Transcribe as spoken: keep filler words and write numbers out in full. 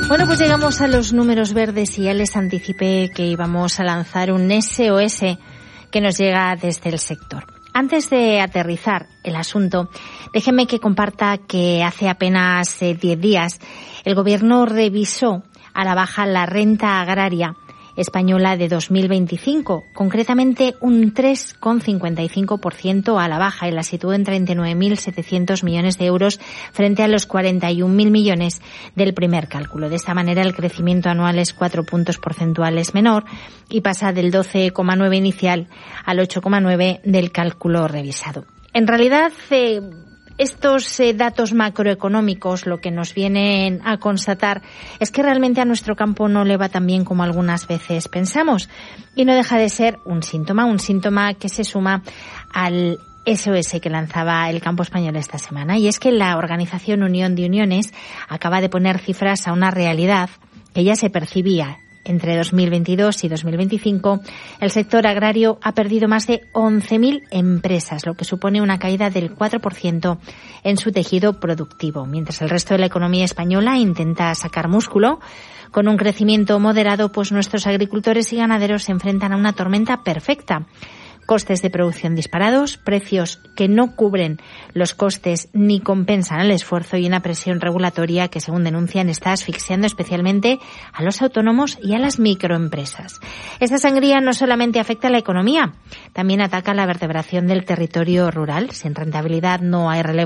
Bueno, pues llegamos a los números verdes y ya les anticipé que íbamos a lanzar un S O S que nos llega desde el sector. Antes de aterrizar el asunto, déjenme que comparta que hace apenas eh, diez días el Gobierno revisó a la baja la renta agraria española de dos mil veinticinco, concretamente un tres coma cincuenta y cinco por ciento a la baja, y la situó en treinta y nueve mil setecientos millones de euros frente a los cuarenta y un mil millones del primer cálculo. De esta manera el crecimiento anual es cuatro puntos porcentuales menor y pasa del doce coma nueve inicial al ocho coma nueve del cálculo revisado. En realidad, eh, estos eh, datos macroeconómicos lo que nos vienen a constatar es que realmente a nuestro campo no le va tan bien como algunas veces pensamos, y no deja de ser un síntoma, un síntoma que se suma al S O S que lanzaba el campo español esta semana, y es que la organización Unión de Uniones acaba de poner cifras a una realidad que ya se percibía. Entre dos mil veintidós y dos mil veinticinco, el sector agrario ha perdido más de once mil empresas, lo que supone una caída del cuatro por ciento en su tejido productivo, mientras el resto de la economía española intenta sacar músculo. Con un crecimiento moderado, pues nuestros agricultores y ganaderos se enfrentan a una tormenta perfecta. Costes de producción disparados, precios que no cubren los costes ni compensan el esfuerzo, y una presión regulatoria que, según denuncian, está asfixiando especialmente a los autónomos y a las microempresas. Esta sangría no solamente afecta a la economía, también ataca la vertebración del territorio rural. Sin rentabilidad no hay relevo